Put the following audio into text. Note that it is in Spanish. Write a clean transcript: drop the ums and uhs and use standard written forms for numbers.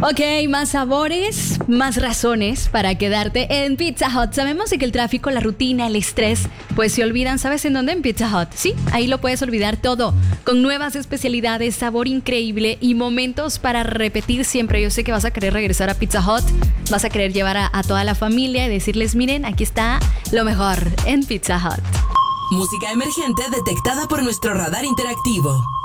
Ok, más sabores, más razones para quedarte en Pizza Hut. Sabemos de que el tráfico, la rutina, el estrés, pues se olvidan. ¿Sabes en dónde? En Pizza Hut. Sí, ahí lo puedes olvidar todo. Con nuevas especialidades, sabor increíble y momentos para repetir siempre. Yo sé que vas a querer regresar a Pizza Hut. Vas a querer llevar a toda la familia y decirles, miren, aquí está lo mejor en Pizza Hut. Música emergente detectada por nuestro radar interactivo.